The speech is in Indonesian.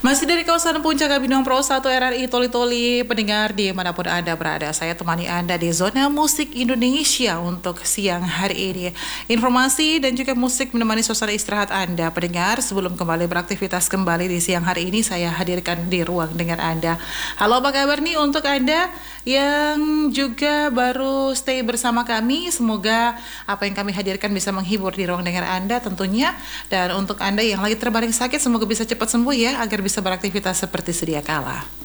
Masih dari kawasan Puncak Kabinong Pro 1 RRI Toli-Toli, pendengar dimanapun Anda berada, saya temani Anda di Zona Musik Indonesia untuk siang hari ini. Informasi dan juga musik menemani suasana istirahat Anda, pendengar. Sebelum kembali beraktivitas kembali di siang hari ini, saya hadirkan di ruang dengar Anda. Halo, apa kabar nih untuk Anda yang juga baru stay bersama kami? Semoga apa yang kami hadirkan bisa menghibur di ruang dengar Anda tentunya. Dan untuk Anda yang lagi terbaring sakit, semoga bisa cepat sembuh ya, agar bisa beraktivitas seperti sedia kala.